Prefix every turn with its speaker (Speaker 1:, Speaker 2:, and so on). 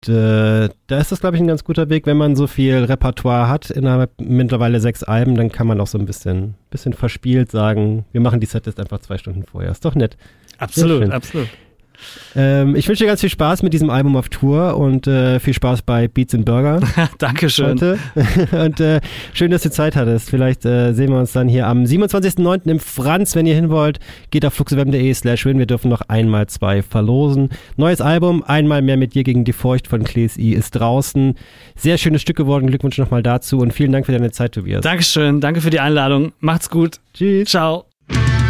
Speaker 1: da ist das, glaube ich, ein ganz guter Weg. Wenn man so viel Repertoire hat, innerhalb mittlerweile 6 Alben, dann kann man auch so ein bisschen verspielt sagen, wir machen die Setlist einfach 2 Stunden vorher. Ist doch nett.
Speaker 2: Absolut, absolut.
Speaker 1: Ich wünsche dir ganz viel Spaß mit diesem Album auf Tour und viel Spaß bei Beats & Burger.
Speaker 2: Dankeschön.
Speaker 1: Heute. Und schön, dass du Zeit hattest. Vielleicht sehen wir uns dann hier am 27.09. im Franz. Wenn ihr hin wollt, geht auf fluxfm.de/win. Wir dürfen noch einmal 2 verlosen. Neues Album, Einmal mehr mit dir gegen die Furcht von Klesi ist draußen. Sehr schönes Stück geworden. Glückwunsch nochmal dazu und vielen Dank für deine Zeit, Tobias.
Speaker 2: Dankeschön. Danke für die Einladung. Macht's gut.
Speaker 1: Tschüss.
Speaker 2: Ciao.